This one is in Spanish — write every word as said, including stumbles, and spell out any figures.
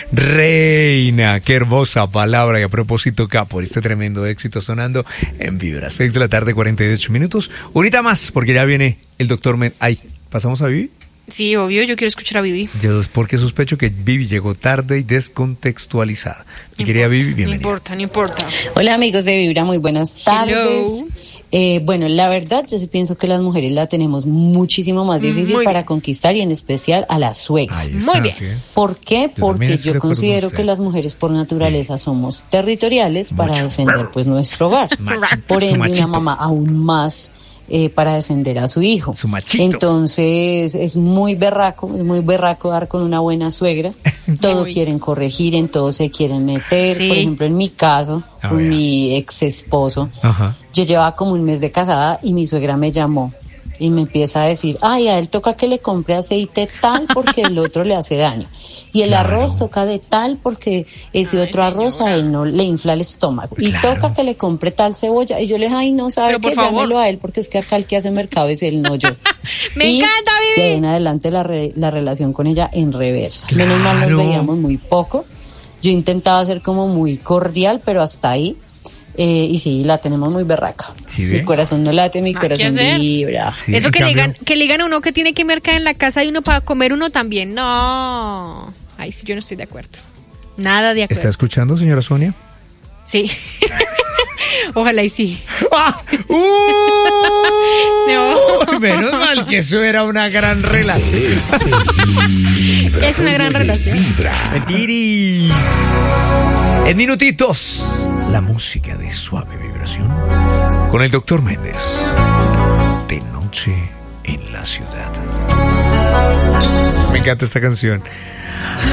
reina. Qué hermosa palabra. Y a propósito, K, por este tremendo éxito sonando en Vibra. seis de la tarde, cuarenta y ocho minutos. Unita más, porque ya viene el doctor Men. Ay, ¿pasamos a Vivi? Sí, obvio, yo quiero escuchar a Vivi. Yo es porque sospecho que Vivi llegó tarde y descontextualizada. Mi querida Vivi, bienvenida. No importa, no importa. Hola amigos de Vibra, muy buenas tardes. Hello. Eh, bueno, la verdad, yo sí pienso que las mujeres la tenemos muchísimo más difícil Muy para bien. conquistar y en especial a la suegra. Ahí está, Muy bien. ¿sí? ¿Por qué? Yo Porque también estoy de yo acuerdo con considero usted. que las mujeres por naturaleza somos territoriales para Mucho. defender pues nuestro hogar. Machito, Por su ende, machito. una mamá aún más eh, para defender a su hijo. Su machito. Entonces es muy berraco, es muy berraco dar con una buena suegra. Todo Muy. quieren corregir, en todo se quieren meter. Sí. Por ejemplo, en mi caso, A con ver. mi ex esposo, Ajá. yo llevaba como un mes de casada y mi suegra me llamó y me empieza a decir, ay, a él toca que le compre aceite tal porque el otro le hace daño. Y el Claro. arroz toca de tal porque ese Ay, otro arroz señora. a él no le infla el estómago. Y Claro. toca que le compre tal cebolla. Y yo le dije, ay, no, ¿sabe Pero, por qué? favor. Llámelo a él porque es que acá el que hace mercado es él, no yo. Me Y encanta, de Vivi. ahí en adelante la, re- la relación con ella en reversa. Claro. Menos mal nos veíamos muy poco. Yo intentaba ser como muy cordial, pero hasta ahí. Eh, y sí, la tenemos muy berraca. ¿Sí Mi ve? corazón no late, mi Nada que corazón hacer. vibra. Sí, Eso en que le, cambio- digan, que le digan a uno que tiene que mercar en la casa y uno para comer uno también. No. Ahí sí yo no estoy de acuerdo. Nada de ¿Está acuerdo. escuchando, señora Sonia? Sí. Ojalá y sí. ¡Ah! ¡Uh! No. Menos mal que eso era una gran relación. Es Vibra. Es una gran relación. Vibra. Mentiris. En minutitos, la música de suave vibración con el doctor Méndez. De noche en la ciudad. Me encanta esta canción.